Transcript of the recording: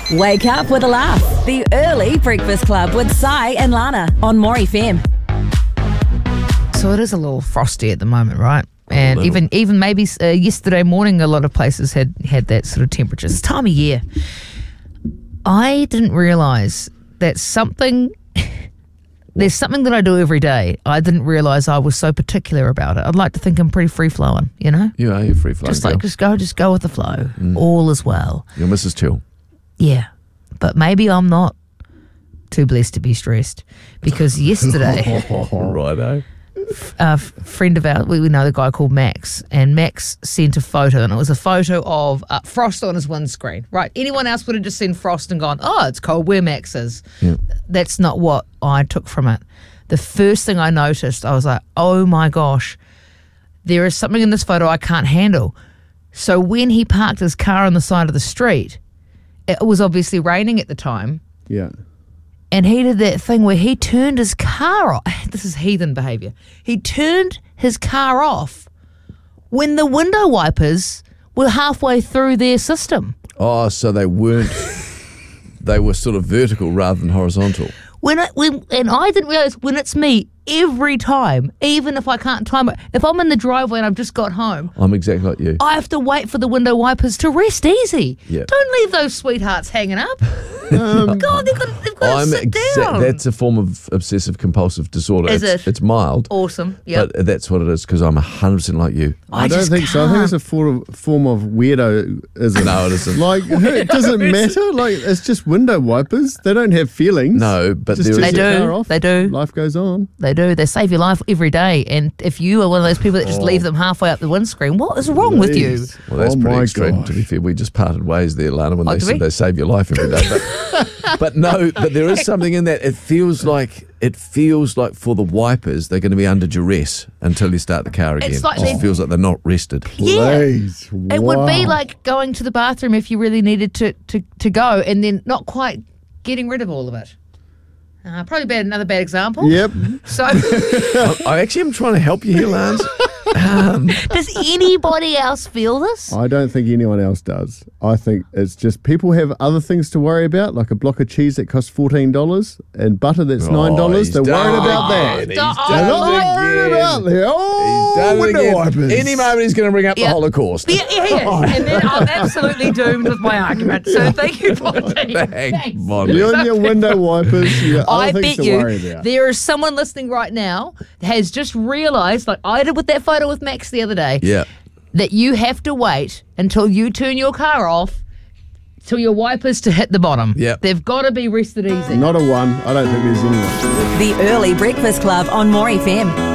Wake up with a laugh. The Early Breakfast Club with Sai and Lana on More FM. So it is a little frosty at the moment, right? And even maybe yesterday morning, a lot of places had that sort of temperature. It's time of year. I didn't realise that there's something that I do every day. I didn't realise I was so particular about it. I'd like to think I'm pretty free-flowing, you know? You are, you're free-flowing. Just go with the flow. All is well. You're Mrs. Chill. Yeah, but maybe I'm not too blessed to be stressed because yesterday, Righto. a friend of ours, we know the guy called Max, and Max sent a photo, and it was a photo of frost on his windscreen. Right? Anyone else would have just seen frost and gone, "Oh, it's cold where Max is." Yeah. That's not what I took from it. The first thing I noticed, I was like, "Oh my gosh, there is something in this photo I can't handle." So when he parked his car on the side of the street, it was obviously raining at the time. Yeah. And he did that thing where he turned his car off. This is heathen behaviour. He turned his car off when the window wipers were halfway through their system. Oh, so they weren't. They were sort of vertical rather than horizontal. And I didn't realise when it's me every time, even if I can't time it. If I'm in the driveway and I've just got home, I'm exactly like you. I have to wait for the window wipers to rest easy. Yeah. Don't leave those sweethearts hanging up. God, they've got to sit down. That's a form of obsessive compulsive disorder. Is it? It's mild. Awesome. Yeah. But that's what it is because I'm 100% like you. I don't think so. I think it's a form of weirdoism. No, it isn't. Like, it doesn't matter. Like, it's just window wipers. They don't have feelings. No, but Just there turn is. your car off. They do. Life goes on. They do. They save your life every day. And if you are one of those people that just leave them halfway up the windscreen, what is wrong with you? Please. Well, that's Oh pretty my extreme. gosh. To be fair, we just parted ways there, Lana, when Oh, they did said we? they save your life every day. But there is something in that. It feels like for the wipers, they're going to be under duress until you start the car again. It's like It just feels like they're not rested. Yeah. Please. It would be Wow. like going to the bathroom if you really needed to go and then not quite getting rid of all of it. Probably another bad example. Yep. So I actually am trying to help you here, Lance. does anybody else feel this? I don't think anyone else does. I think it's just people have other things to worry about, like a block of cheese that costs $14 and butter that's $9. he's They're done worried it about again. that. He's Done They're not it worried again. about that. He's Oh, done it window again. wipers. Any moment he's going to bring up the Yeah. Holocaust. Yeah, and then I'm absolutely doomed with my argument. So thank you for taking Thanks, Molly. You and your window wipers. You got I other things bet to worry you about. there is someone listening right now that has just realised, like I did with that photo with Max the other day, Yeah. that you have to wait until you turn your car off till your wipers to hit the bottom. Yep. They've got to be rested easy. Not a one. I don't think there's anyone. The Early Breakfast Club on More FM.